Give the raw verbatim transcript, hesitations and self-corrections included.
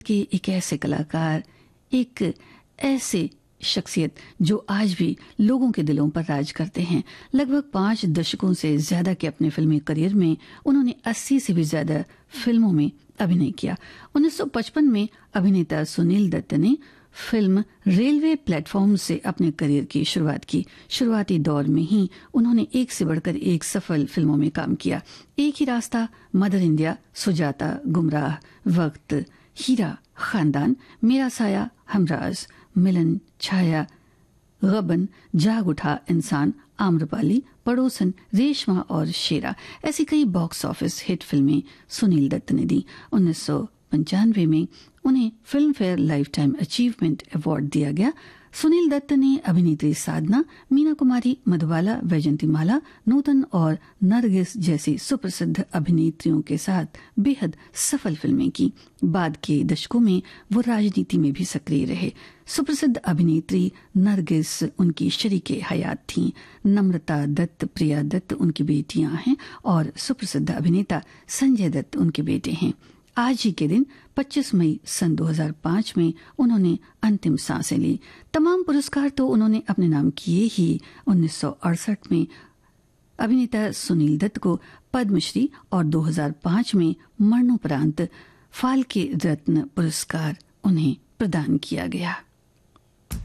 कि एक ऐसे कलाकार, एक ऐसे शख्सियत जो आज भी लोगों के दिलों पर राज करते हैं। लगभग पांच दशकों से ज्यादा के अपने फिल्मी करियर में उन्होंने अस्सी से भी ज्यादा फिल्मों में अभिनय किया। उन्नीस सौ पचपन में अभिनेता सुनील दत्त ने फिल्म रेलवे प्लेटफॉर्म से अपने करियर की शुरुआत की। शुरुआती दौर में ही उन्होंने एक से बढ़कर एक सफल फिल्मों में काम किया। एक ही रास्ता, मदर इंडिया, सुजाता, गुमराह, वक्त, हीरा, खानदान, मेरा साया, हमराज, मिलन, छाया, गबन, जाग उठा इंसान, आम्रपाली, पड़ोसन, रेशमा और शेरा, ऐसी कई बॉक्स ऑफिस हिट फिल्में सुनील दत्त ने दी। उन्नीस सौ पंचानवे में उन्हें film fair life time achievement award दिया गया। सुनील दत्त ने अभिनेत्री साधना, मीना कुमारी, मधुबाला, वैजंतीमाला, नूतन और नरगिस जैसी सुप्रसिद्ध अभिनेत्रियों के साथ बेहद सफल फिल्में की। बाद के दशकों में वो राजनीति में भी सक्रिय रहे। सुप्रसिद्ध अभिनेत्री नरगिस उनकी शरीके हयात थीं। नम्रता दत्त, प्रिया दत्त उनकी बेटियां हैं और सुप्रसिद्ध अभिनेता संजय दत्त उनके बेटे हैं। आज ही के दिन पच्चीस मई सन दो हज़ार पाँच में उन्होंने अंतिम सांसें ली। तमाम पुरस्कार तो उन्होंने अपने नाम किए ही। उन्नीस सौ अड़सठ में अभिनेता सुनील दत्त को पद्मश्री और दो हज़ार पाँच में मरणोपरांत फाल्के रत्न पुरस्कार उन्हें प्रदान किया गया।